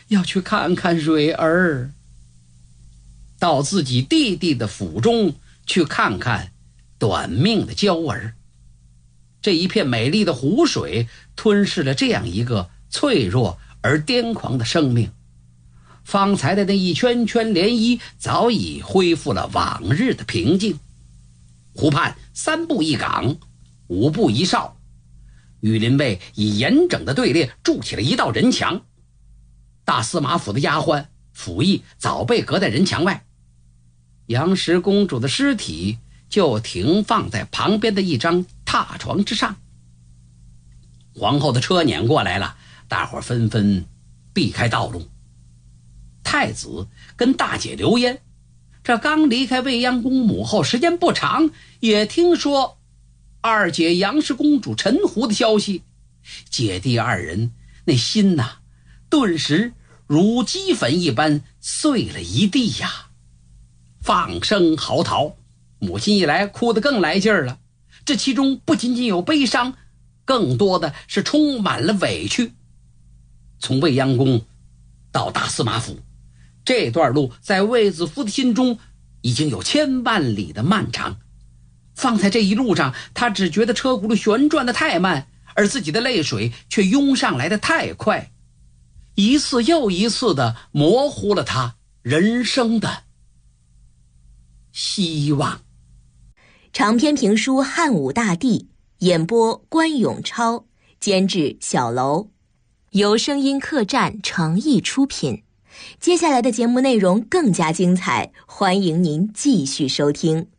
要去看看蕊儿，到自己弟弟的府中去看看短命的娇儿。这一片美丽的湖水吞噬了这样一个脆弱而癫狂的生命。方才的那一圈圈涟漪早已恢复了往日的平静。湖畔3步一岗，5步一哨，御林卫以严整的队列筑起了一道人墙。大司马府的丫鬟府役早被隔在人墙外，杨氏公主的尸体就停放在旁边的一张榻床之上。皇后的车辇过来了，大伙纷纷避开道路。太子跟大姐刘嫣这刚离开未央宫母后时间不长，也听说二姐杨氏公主陈胡的消息，姐弟二人那心呐，顿时如齑粉一般碎了一地呀，放声嚎啕。母亲一来，哭得更来劲儿了。这其中不仅仅有悲伤，更多的是充满了委屈。从未央宫到大司马府，这段路在卫子夫的心中已经有千万里的漫长。放在这一路上，他只觉得车轱辘旋转的太慢，而自己的泪水却涌上来的太快，一次又一次的模糊了他人生的希望。 长篇评书《汉武大帝》，演播关永超，监制小楼，由声音客栈诚意出品。接下来的节目内容更加精彩，欢迎您继续收听。